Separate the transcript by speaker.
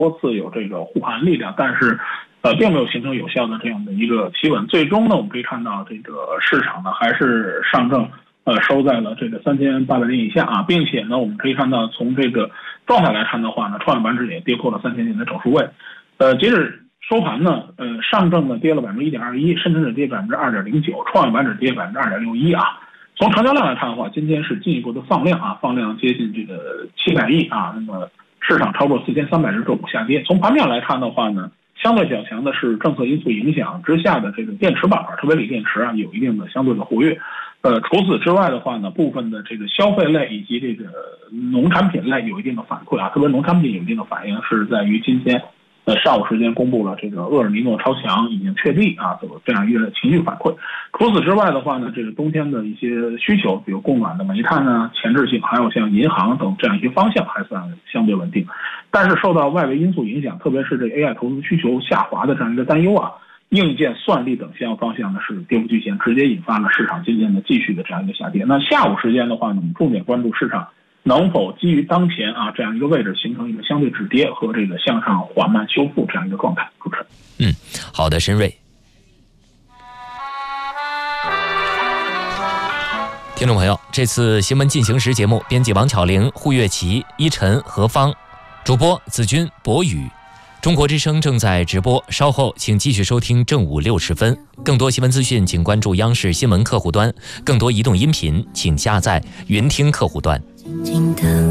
Speaker 1: 多次有这个护盘力量，但是并没有形成有效的这样的一个企稳。最终呢，我们可以看到这个市场呢还是上证收在了这个3800点以下啊，并且呢，我们可以看到从这个状态来看的话呢，创业板指也跌破了3000点的整数位。截止收盘呢，上证呢跌了1.21%，深成指跌2.09%，创业板指跌2.61%啊。从成交量来看的话，今天是进一步的放量啊，放量接近这个700亿啊，那么市场超过4300只个股下跌。从盘面来看的话呢，相对较强的是政策因素影响之下的这个电池板块，特别锂电池啊，有一定的相对的活跃。除此之外的话呢，部分的这个消费类以及这个农产品类有一定的反馈啊，特别农产品有一定的反应是在于今天上午时间公布了这个厄尔尼诺超强已经确立啊，这样一个情绪反馈。除此之外的话呢，这个冬天的一些需求，比如供暖的煤炭啊、前置性，还有像银行等这样一些方向还算相对稳定。但是受到外围因素影响，特别是这 AI 投资需求下滑的这样一个担忧啊，硬件、算力等相关方向呢是跌幅居前，直接引发了市场今天的继续的这样一个下跌。那下午时间的话呢，我们重点关注市场能否基于当前啊这样一个位置形成一个相对止跌和这个向上缓慢修复这样一个状态。主持人，
Speaker 2: 好的，申瑞。听众朋友，这次新闻进行时节目，编辑王巧玲、胡月琪、依晨、何芳，主播子君、博宇。中国之声正在直播，稍后请继续收听正午60分。更多新闻资讯，请关注央视新闻客户端；更多移动音频，请下载云听客户端。